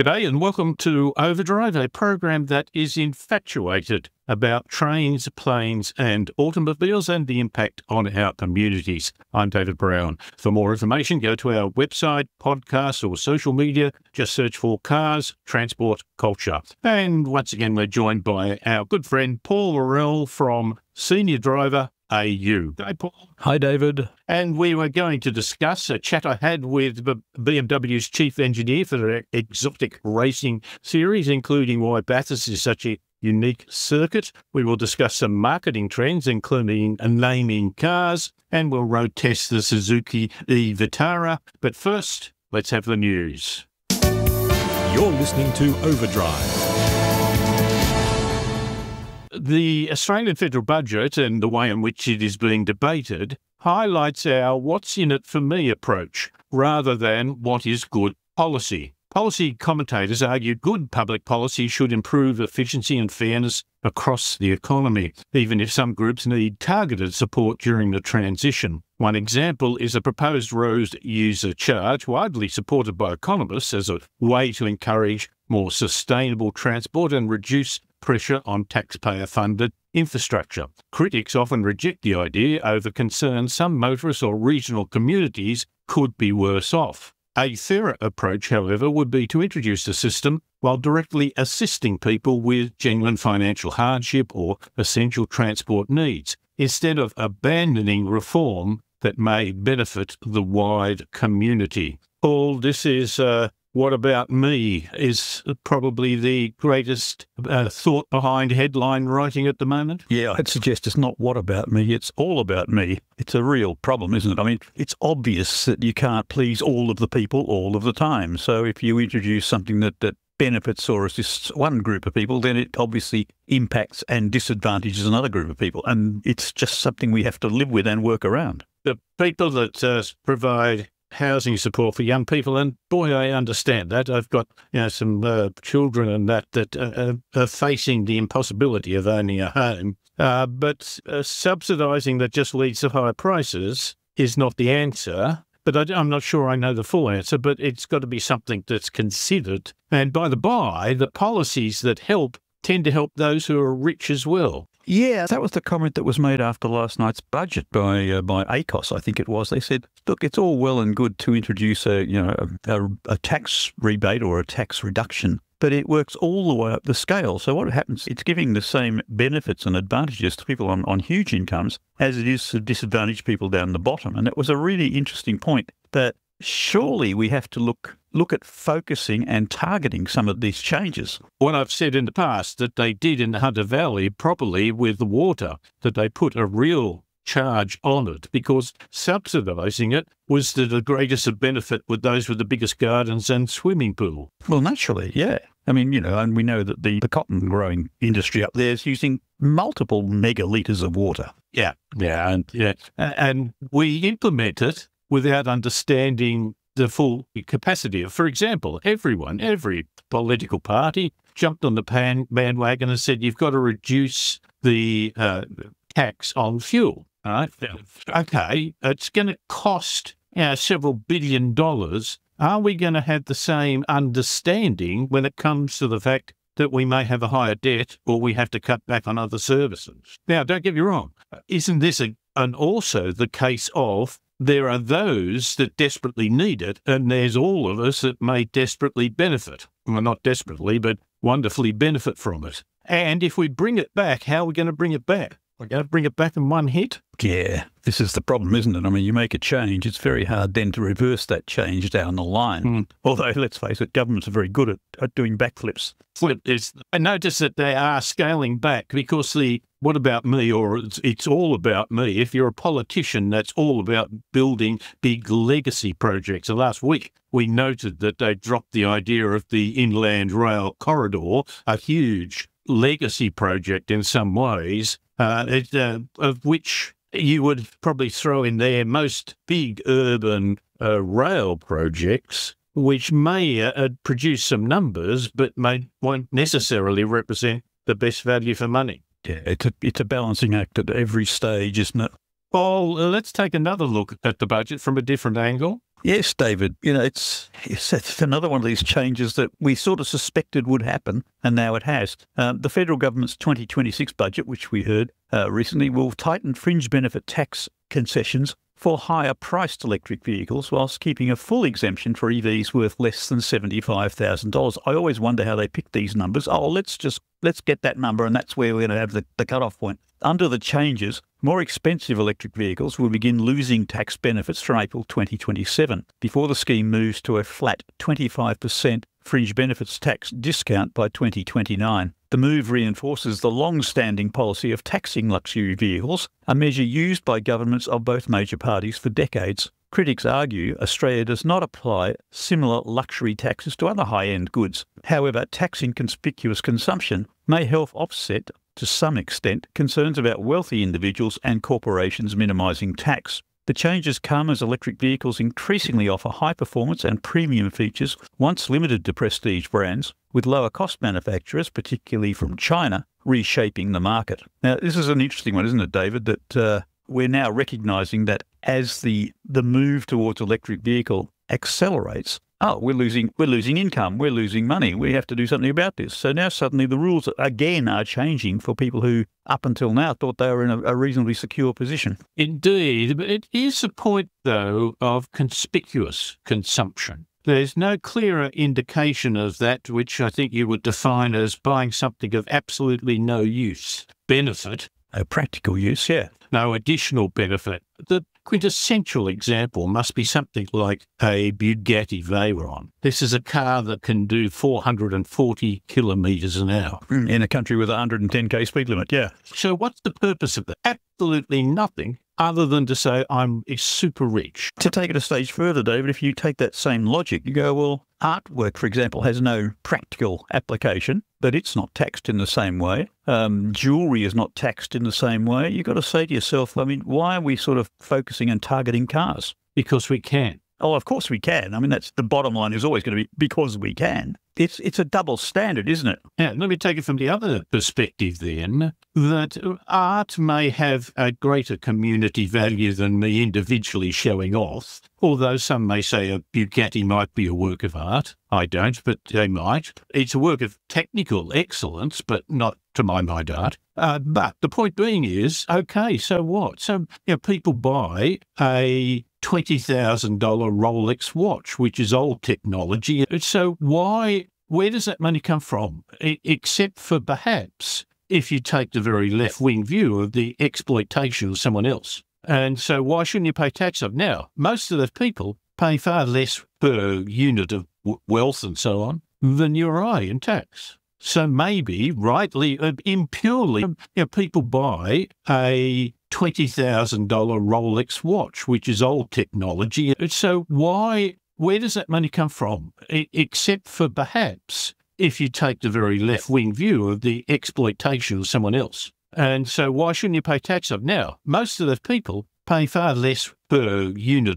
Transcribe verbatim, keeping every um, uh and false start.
G'day and welcome to Overdrive, a program that is infatuated about trains, planes and automobiles and the impact on our communities. I'm David Brown. For more information, go to our website, podcast or social media. Just search for Cars, Transport, Culture. And once again, we're joined by our good friend Paul Worrell from Senior Driver A U. Hey, Paul. Hi, David. And we were going to discuss a chat I had with B M W's chief engineer for their exotic racing series, including why Bathurst is such a unique circuit. We will discuss some marketing trends, including naming cars, and we'll road test the Suzuki e-Vitara. But first, let's have the news. You're listening to Overdrive. The Australian federal budget and the way in which it is being debated highlights our what's in it for me approach rather than what is good policy. Policy commentators argue good public policy should improve efficiency and fairness across the economy, even if some groups need targeted support during the transition. One example is a proposed road user charge, widely supported by economists as a way to encourage more sustainable transport and reduce pressure on taxpayer-funded infrastructure. Critics often reject the idea over concerns some motorists or regional communities could be worse off. A fairer approach, however, would be to introduce a system while directly assisting people with genuine financial hardship or essential transport needs, instead of abandoning reform that may benefit the wide community. Paul, this is uh, What About Me is probably the greatest uh, thought behind headline writing at the moment. Yeah, I'd suggest it's not what about me, it's all about me. It's a real problem, isn't it? I mean, it's obvious that you can't please all of the people all of the time. So if you introduce something that, that benefits or assists one group of people, then it obviously impacts and disadvantages another group of people. And it's just something we have to live with and work around. The people that uh, provide housing support for young people, and boy, I understand that. I've got you know some uh, children and that that uh, are facing the impossibility of owning a home. Uh, but uh, subsidising that just leads to higher prices is not the answer. But I, I'm not sure I know the full answer. But it's got to be something that's considered. And by the by, the policies that help tend to help those who are rich as well. Yeah, that was the comment that was made after last night's budget by uh, by A C O S, I think it was. They said, look, it's all well and good to introduce a you know a, a, a tax rebate or a tax reduction, but it works all the way up the scale. So what happens, it's giving the same benefits and advantages to people on, on huge incomes as it is to disadvantaged people down the bottom. And it was a really interesting point that surely we have to look look at focusing and targeting some of these changes. What I've said in the past that they did in the Hunter Valley properly with the water, that they put a real charge on it, because subsidising it was to the greatest of benefit with those with the biggest gardens and swimming pool. Well, naturally, yeah. I mean, you know, and we know that the, the cotton growing industry up there is using multiple megalitres of water. Yeah, yeah, and yeah, and we implement it without understanding the full capacity of, for example, everyone, every political party jumped on the pan, bandwagon and said, you've got to reduce the uh, tax on fuel. All right? Okay, it's going to cost you know, several billion dollars. Are we going to have the same understanding when it comes to the fact that we may have a higher debt or we have to cut back on other services? Now, don't get me wrong. Isn't this a, and also the case of there are those that desperately need it, and there's all of us that may desperately benefit. Well, not desperately, but wonderfully benefit from it. And if we bring it back, how are we going to bring it back? We're going to bring it back in one hit? Yeah, this is the problem, isn't it? I mean, you make a change, it's very hard then to reverse that change down the line. Mm. Although, let's face it, governments are very good at, at doing backflips. Flip is, I notice that they are scaling back because the what about me, or it's, it's all about me. If you're a politician, that's all about building big legacy projects. So last week, we noted that they dropped the idea of the Inland Rail Corridor, a huge legacy project in some ways, uh, it, uh, of which you would probably throw in there most big urban uh, rail projects, which may uh, produce some numbers, but may won't necessarily represent the best value for money. Yeah, it's a, it's a balancing act at every stage, isn't it? Well, let's take another look at the budget from a different angle. Yes, David. You know, it's, it's it's another one of these changes that we sort of suspected would happen, and now it has. Um, the federal government's twenty twenty-six budget, which we heard uh, recently, will tighten fringe benefit tax concessions for higher-priced electric vehicles whilst keeping a full exemption for E Vs worth less than seventy-five thousand dollars. I always wonder how they pick these numbers. Oh, let's just let's get that number, and that's where we're going to have the, the cut-off point. Under the changes, more expensive electric vehicles will begin losing tax benefits from April twenty twenty-seven, before the scheme moves to a flat twenty-five percent fringe benefits tax discount by twenty twenty-nine. The move reinforces the long-standing policy of taxing luxury vehicles, a measure used by governments of both major parties for decades. Critics argue Australia does not apply similar luxury taxes to other high-end goods. However, taxing conspicuous consumption may help offset, to some extent, concerns about wealthy individuals and corporations minimising tax. The changes come as electric vehicles increasingly offer high performance and premium features once limited to prestige brands, with lower cost manufacturers, particularly from China, reshaping the market. Now, this is an interesting one, isn't it, David, that uh, we're now recognising that as the, the move towards electric vehicle accelerates, oh, we're losing we're losing income, we're losing money, we have to do something about this. So now suddenly the rules again are changing for people who up until now thought they were in a, a reasonably secure position. Indeed, but it is a point, though, of conspicuous consumption. There's no clearer indication of that, which I think you would define as buying something of absolutely no use, benefit. A practical use, yeah. No additional benefit. The quintessential example must be something like a Bugatti Veyron. This is a car that can do four hundred forty kilometres an hour. In a country with a one hundred ten k speed limit, yeah. So what's the purpose of that? Absolutely nothing other than to say I'm super rich. To take it a stage further, David, if you take that same logic, you go, well, artwork, for example, has no practical application, but it's not taxed in the same way. Um, jewellery is not taxed in the same way. You've got to say to yourself, I mean, why are we sort of focusing and targeting cars? Because we can. Oh, of course we can. I mean, that's the bottom line is always going to be because we can. It's it's a double standard, isn't it? Yeah, let me take it from the other perspective then, that art may have a greater community value than me individually showing off, although some may say a Bugatti might be a work of art. I don't, but they might. It's a work of technical excellence, but not, to my mind, art. Uh, but the point being is, okay, so what? So, you know, people buy a twenty thousand dollars Rolex watch, which is old technology. So why, where does that money come from? I, except for perhaps if you take the very left-wing view of the exploitation of someone else. And so why shouldn't you pay tax on? Now, most of the people pay far less per unit of w- wealth and so on than you or I in tax. So maybe, rightly, uh, impurely, you know, people buy a twenty thousand dollars Rolex watch, which is old technology. So why, where does that money come from? I, except for perhaps if you take the very left-wing view of the exploitation of someone else. And so why shouldn't you pay tax on? Now, most of the people pay far less per unit